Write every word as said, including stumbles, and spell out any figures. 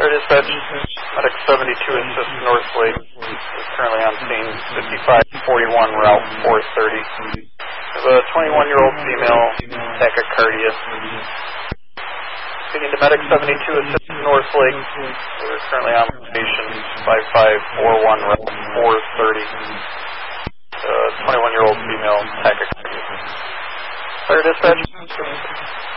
Fire dispatch, Medic seventy-two Assist North Lake is currently on scene, fifty-five forty-one Route four thirty. There's a twenty-one-year-old female, tachycardia. Speaking to Medic seventy-two Assist North Lake, we're currently on location, five five four one Route four thirty. Uh, twenty-one-year-old female, tachycardia. Fire dispatch.